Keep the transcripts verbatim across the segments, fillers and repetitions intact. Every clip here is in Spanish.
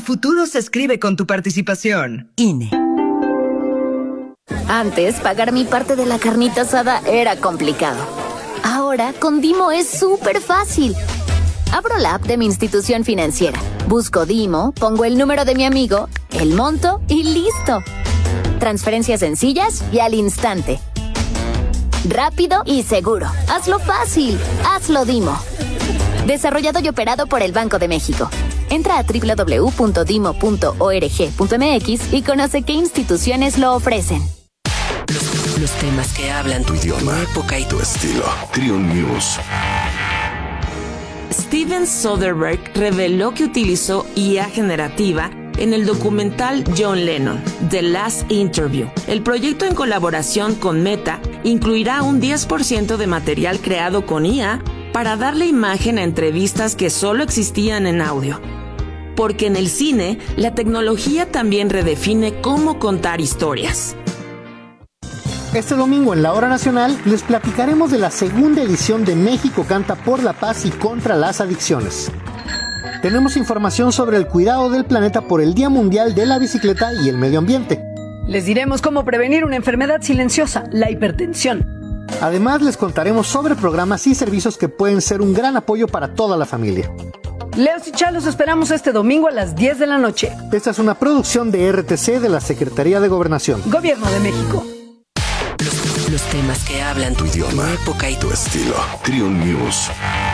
futuro se escribe con tu participación. I N E. Antes, pagar mi parte de la carnita asada era complicado. Ahora, con Dimo es súper fácil. Abro la app de mi institución financiera, busco Dimo, pongo el número de mi amigo, el monto y listo. Transferencias sencillas y al instante. Rápido y seguro. Hazlo fácil. Hazlo Dimo. Desarrollado y operado por el Banco de México. Entra a doble u doble u doble u punto dimo punto org punto m x y conoce qué instituciones lo ofrecen. Los, los temas que hablan tu idioma, tu época y tu estilo. Triun News. Steven Soderbergh reveló que utilizó I A generativa en el documental John Lennon, The Last Interview. El proyecto, en colaboración con Meta, incluirá un diez por ciento de material creado con I A para darle imagen a entrevistas que solo existían en audio. Porque en el cine, la tecnología también redefine cómo contar historias. Este domingo en la Hora Nacional les platicaremos de la segunda edición de México Canta por la Paz y contra las Adicciones. Tenemos información sobre el cuidado del planeta por el Día Mundial de la Bicicleta y el Medio Ambiente. Les diremos cómo prevenir una enfermedad silenciosa, la hipertensión. Además, les contaremos sobre programas y servicios que pueden ser un gran apoyo para toda la familia. Leos y Chá, los esperamos este domingo a las diez de la noche. Esta es una producción de R T C de la Secretaría de Gobernación. Gobierno de México. Los, los temas que hablan tu idioma, tu época y tu estilo. Triun News.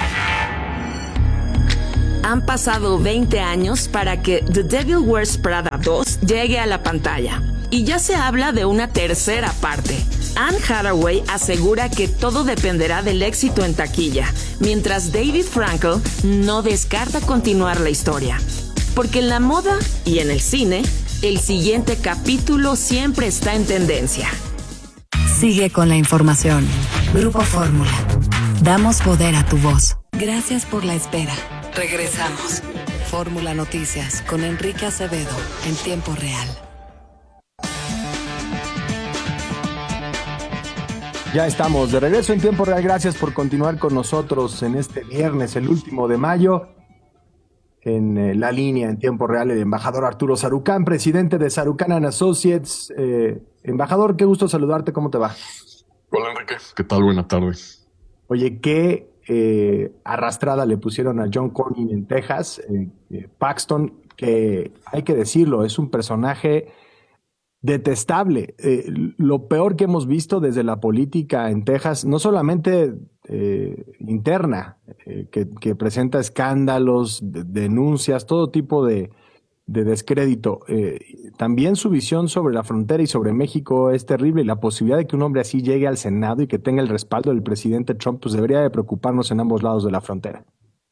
Han pasado veinte años para que The Devil Wears Prada dos llegue a la pantalla. Y ya se habla de una tercera parte. Anne Hathaway asegura que todo dependerá del éxito en taquilla, mientras David Frankel no descarta continuar la historia. Porque en la moda y en el cine, el siguiente capítulo siempre está en tendencia. Sigue con la información. Grupo Fórmula. Damos poder a tu voz. Gracias por la espera. Regresamos. Fórmula Noticias con Enrique Acevedo en tiempo real. Ya estamos de regreso en tiempo real. Gracias por continuar con nosotros en este viernes, el último de mayo. En eh, la línea en tiempo real, el embajador Arturo Sarucán, presidente de Sarucán and Associates. Eh, embajador, qué gusto saludarte. ¿Cómo te va? Hola, Enrique. ¿Qué tal? Buena tarde. Oye, qué eh, arrastrada le pusieron a John Cornyn en Texas. Eh, eh, Paxton, que hay que decirlo, es un personaje detestable. Eh, lo peor que hemos visto desde la política en Texas, no solamente eh, interna, eh, que, que presenta escándalos, de, denuncias, todo tipo de, de descrédito. Eh, también su visión sobre la frontera y sobre México es terrible, y la posibilidad de que un hombre así llegue al Senado y que tenga el respaldo del presidente Trump, pues debería de preocuparnos en ambos lados de la frontera.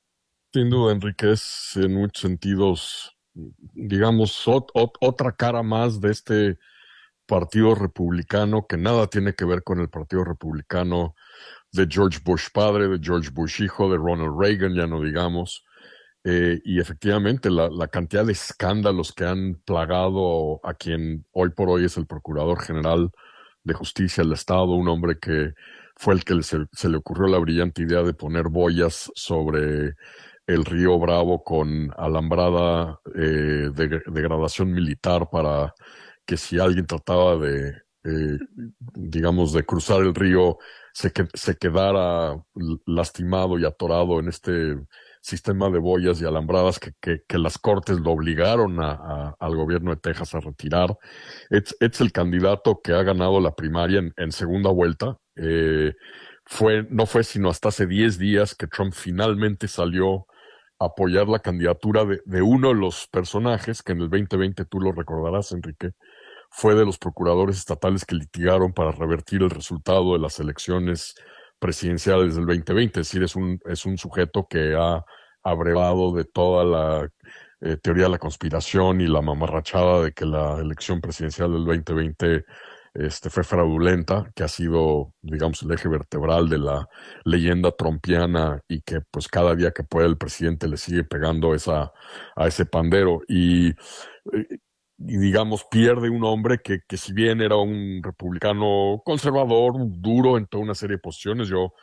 Sin duda, Enrique, es en muchos sentidos, digamos, ot, ot, otra cara más de este partido republicano, que nada tiene que ver con el partido republicano de George Bush padre, de George Bush hijo, de Ronald Reagan, ya no digamos. Eh, y efectivamente la, la cantidad de escándalos que han plagado a quien hoy por hoy es el Procurador General de Justicia del Estado, un hombre que fue el que se, se le ocurrió la brillante idea de poner boyas sobre el río Bravo con alambrada eh, de, de gradación militar para que si alguien trataba de, eh, digamos, de cruzar el río, se, que, se quedara lastimado y atorado en este sistema de boyas y alambradas que, que, que las cortes lo obligaron a, a, al gobierno de Texas a retirar. Es, es el candidato que ha ganado la primaria en, en segunda vuelta. Eh, fue, no fue sino hasta hace diez días que Trump finalmente salió a apoyar la candidatura de, de uno de los personajes que en el veinte veinte, tú lo recordarás, Enrique, fue de los procuradores estatales que litigaron para revertir el resultado de las elecciones presidenciales del veinte veinte. Es decir, es un, es un sujeto que ha abrevado de toda la eh, teoría de la conspiración y la mamarrachada de que la elección presidencial del veinte veinte este, fue fraudulenta, que ha sido, digamos, el eje vertebral de la leyenda trumpiana y que pues cada día que puede el presidente le sigue pegando esa, a ese pandero. Y eh, y digamos pierde un hombre que, que si bien era un republicano conservador, duro en toda una serie de posiciones, yo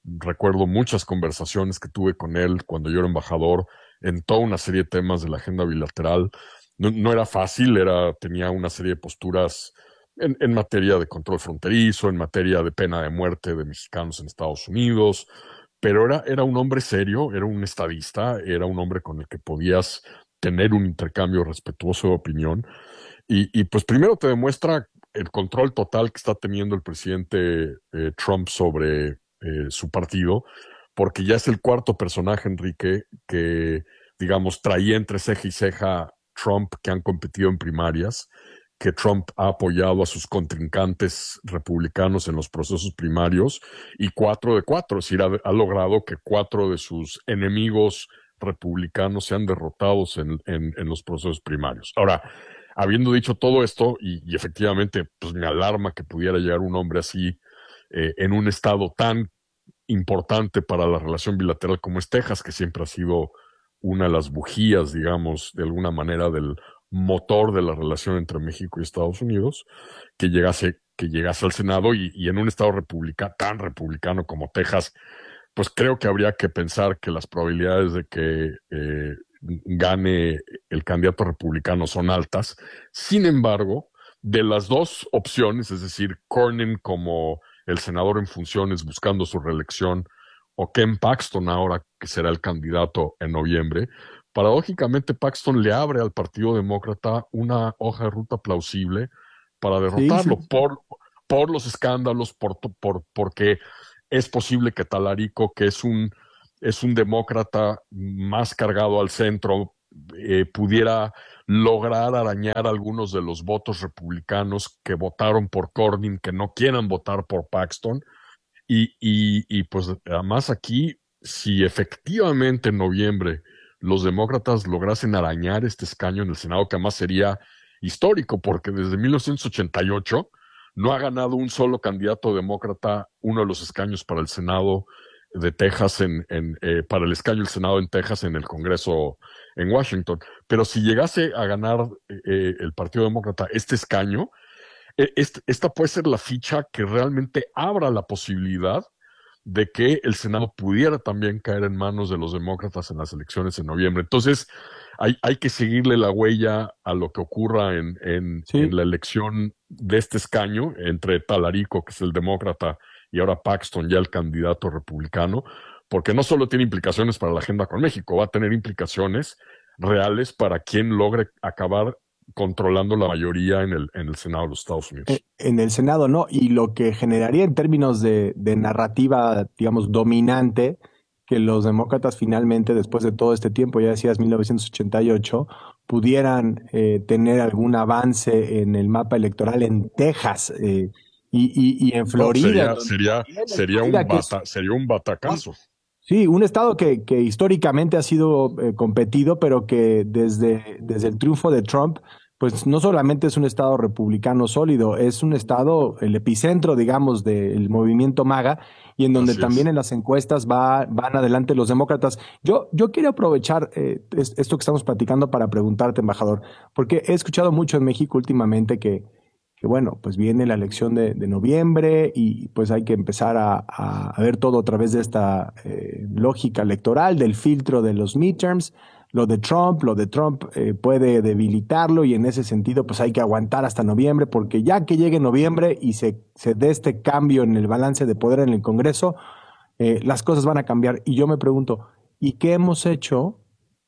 recuerdo muchas conversaciones que tuve con él cuando yo era embajador en toda una serie de temas de la agenda bilateral. No, no era fácil, era, tenía una serie de posturas en, en materia de control fronterizo, en materia de pena de muerte de mexicanos en Estados Unidos, pero era, era un hombre serio, era un estadista, era un hombre con el que podías tener un intercambio respetuoso de opinión. Y, y pues primero te demuestra el control total que está teniendo el presidente eh, Trump sobre eh, su partido, porque ya es el cuarto personaje, Enrique, que, digamos, traía entre ceja y ceja Trump, que han competido en primarias, que Trump ha apoyado a sus contrincantes republicanos en los procesos primarios, y cuatro de cuatro, es decir, ha, ha logrado que cuatro de sus enemigos republicanos sean derrotados en, en, en los procesos primarios. Ahora, habiendo dicho todo esto, y, y efectivamente pues me alarma que pudiera llegar un hombre así eh, en un estado tan importante para la relación bilateral como es Texas, que siempre ha sido una de las bujías, digamos, de alguna manera del motor de la relación entre México y Estados Unidos, que llegase, que llegase al Senado y, y en un estado republicano, tan republicano como Texas, pues creo que habría que pensar que las probabilidades de que eh, gane el candidato republicano son altas. Sin embargo, de las dos opciones, es decir, Cornyn como el senador en funciones buscando su reelección, o Ken Paxton ahora que será el candidato en noviembre, paradójicamente Paxton le abre al Partido Demócrata una hoja de ruta plausible para derrotarlo. Sí, sí. Por, por los escándalos, por, por, porque es posible que Talarico, que es un, es un demócrata más cargado al centro, eh, pudiera lograr arañar algunos de los votos republicanos que votaron por Cornyn, que no quieran votar por Paxton. Y, y, y pues además aquí, si efectivamente en noviembre los demócratas lograsen arañar este escaño en el Senado, que además sería histórico, porque desde mil novecientos ochenta y ocho no ha ganado un solo candidato demócrata uno de los escaños para el Senado de Texas, en, en, eh, para el escaño del Senado en Texas en el Congreso en Washington. Pero si llegase a ganar eh, el Partido Demócrata este escaño, eh, este, esta puede ser la ficha que realmente abra la posibilidad de que el Senado pudiera también caer en manos de los demócratas en las elecciones en noviembre. Entonces, hay, hay que seguirle la huella a lo que ocurra en, en, sí. en la elección de este escaño entre Talarico, que es el demócrata, y ahora Paxton, ya el candidato republicano, porque no solo tiene implicaciones para la agenda con México, va a tener implicaciones reales para quien logre acabar controlando la mayoría en el, en el Senado de los Estados Unidos. En el Senado, no, y lo que generaría en términos de, de narrativa, digamos, dominante, que los demócratas finalmente, después de todo este tiempo, ya decías mil novecientos ochenta y ocho, pudieran eh, tener algún avance en el mapa electoral en Texas eh, y, y, y en Florida. No, sería, sería, sería, un bata, es, sería un batacazo. Sí, un estado que, que históricamente ha sido eh, competido, pero que desde, desde el triunfo de Trump, pues no solamente es un estado republicano sólido, es un estado, el epicentro, digamos, del movimiento MAGA, y en donde Así también es. en las encuestas va, van adelante los demócratas. Yo, yo quiero aprovechar eh, esto que estamos platicando para preguntarte, embajador, porque he escuchado mucho en México últimamente que, que bueno, pues viene la elección de, de noviembre y pues hay que empezar a, a, a ver todo a través de esta eh, lógica electoral, del filtro de los midterms. Lo de Trump, lo de Trump eh, puede debilitarlo y en ese sentido pues hay que aguantar hasta noviembre, porque ya que llegue noviembre y se, se dé este cambio en el balance de poder en el Congreso, eh, las cosas van a cambiar. Y yo me pregunto, ¿y qué hemos hecho?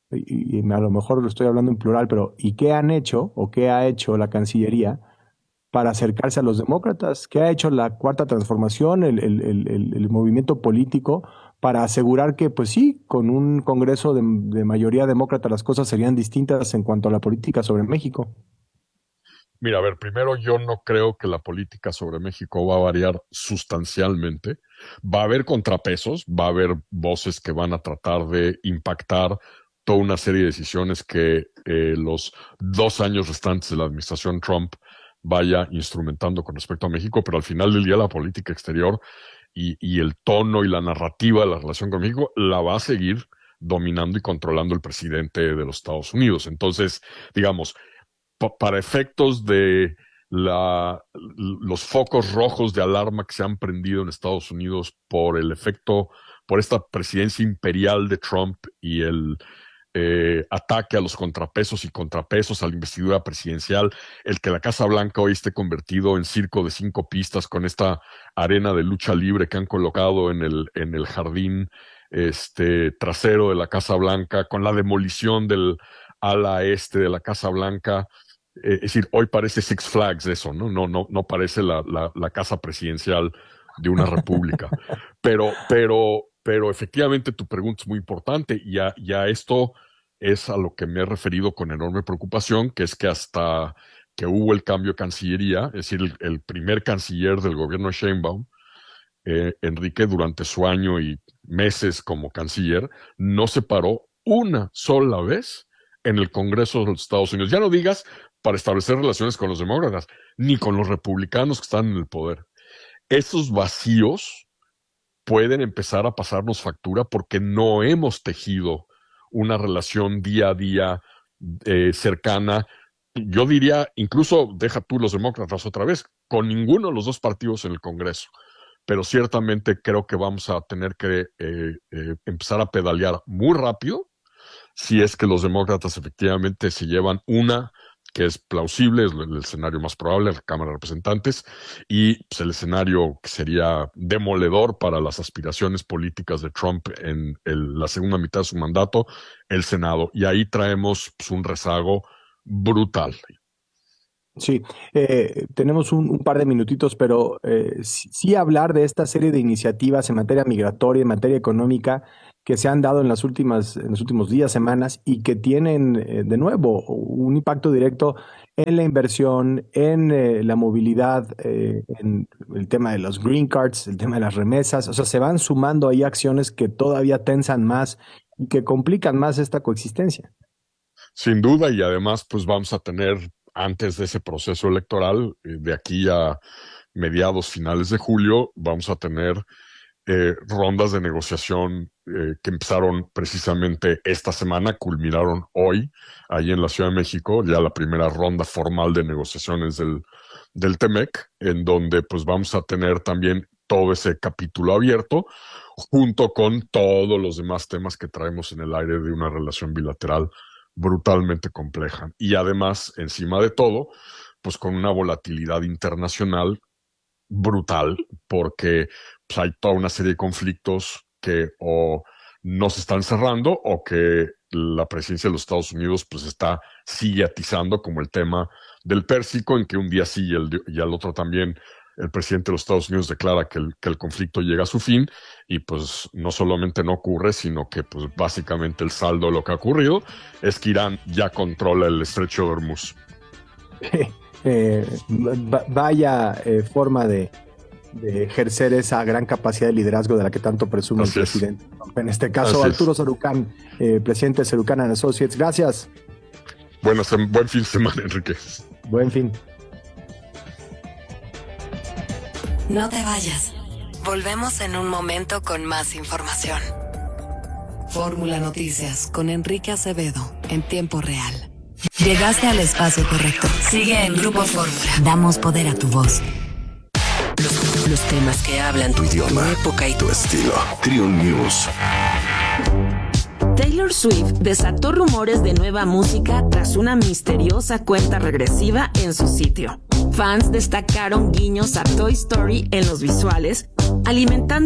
Y, y a lo mejor lo estoy hablando en plural, pero ¿y qué han hecho o qué ha hecho la Cancillería para acercarse a los demócratas? ¿Qué ha hecho la Cuarta Transformación, el, el, el, el, el movimiento político, para asegurar que, pues sí, con un Congreso de, de mayoría demócrata las cosas serían distintas en cuanto a la política sobre México? Mira, a ver, primero yo no creo que la política sobre México va a variar sustancialmente. Va a haber contrapesos, va a haber voces que van a tratar de impactar toda una serie de decisiones que eh, los dos años restantes de la administración Trump vaya instrumentando con respecto a México, pero al final del día la política exterior y, y el tono y la narrativa de la relación con México la va a seguir dominando y controlando el presidente de los Estados Unidos. Entonces, digamos, pa- para efectos de, la, los focos rojos de alarma que se han prendido en Estados Unidos por el efecto, por esta presidencia imperial de Trump y el eh, ataque a los contrapesos y contrapesos a la investidura presidencial, el que la Casa Blanca hoy esté convertido en circo de cinco pistas con esta arena de lucha libre que han colocado en el, en el jardín este, trasero de la Casa Blanca, con la demolición del ala este de la Casa Blanca. Eh, es decir, hoy parece Six Flags eso, ¿no? No, no, no parece la, la, la casa presidencial de una república. Pero, pero, pero efectivamente tu pregunta es muy importante y a, y a esto es a lo que me he referido con enorme preocupación, que es que hasta que hubo el cambio de Cancillería, es decir, el, el primer canciller del gobierno de Sheinbaum, eh, Enrique, durante su año y meses como canciller, no se paró una sola vez en el Congreso de los Estados Unidos. Ya no digas para establecer relaciones con los demócratas, ni con los republicanos que están en el poder. Esos vacíos pueden empezar a pasarnos factura porque no hemos tejido una relación día a día eh, cercana. Yo diría, incluso deja tú los demócratas otra vez, con ninguno de los dos partidos en el Congreso. Pero ciertamente creo que vamos a tener que eh, eh, empezar a pedalear muy rápido si es que los demócratas efectivamente se llevan una que es plausible, es el escenario más probable, la Cámara de Representantes, y pues, el escenario que sería demoledor para las aspiraciones políticas de Trump en el, la segunda mitad de su mandato, el Senado. Y ahí traemos pues, un rezago brutal. Sí, eh, tenemos un, un par de minutitos, pero eh, sí, sí hablar de esta serie de iniciativas en materia migratoria, en materia económica, que se han dado en las últimas, en los últimos días, semanas, y que tienen eh, de nuevo un impacto directo en la inversión, en eh, la movilidad, eh, en el tema de los green cards, el tema de las remesas. O sea, se van sumando ahí acciones que todavía tensan más y que complican más esta coexistencia. Sin duda, y además pues vamos a tener antes de ese proceso electoral, eh, de aquí a mediados, finales de julio, vamos a tener eh, rondas de negociación eh, que empezaron precisamente esta semana, culminaron hoy, ahí en la Ciudad de México, ya la primera ronda formal de negociaciones del, del T-MEC, en donde pues vamos a tener también todo ese capítulo abierto, junto con todos los demás temas que traemos en el aire de una relación bilateral brutalmente compleja. Y además, encima de todo, pues con una volatilidad internacional brutal, porque pues, hay toda una serie de conflictos que o no se están cerrando o que la presidencia de los Estados Unidos pues está sigue atizando, como el tema del Pérsico, en que un día sí y, el, y al otro también el presidente de los Estados Unidos declara que el, que el conflicto llega a su fin y pues no solamente no ocurre, sino que pues básicamente el saldo de lo que ha ocurrido es que Irán ya controla el estrecho de Hormuz. eh, vaya eh, forma de, de ejercer esa gran capacidad de liderazgo de la que tanto presume Así el presidente. Es. En este caso, Así Arturo Sarucán, eh, presidente de Sarucán and Associates. Gracias. Bueno, buen fin de semana, Enrique. Buen fin. No te vayas. Volvemos en un momento con más información. Fórmula Noticias con Enrique Acevedo en tiempo real. Llegaste al espacio correcto. Sigue en Grupo Fórmula. Damos poder a tu voz. Los, los temas que hablan tu idioma, tu época y tu estilo. Triun News. Taylor Swift desató rumores de nueva música tras una misteriosa cuenta regresiva en su sitio. Fans destacaron guiños a Toy Story en los visuales, alimentando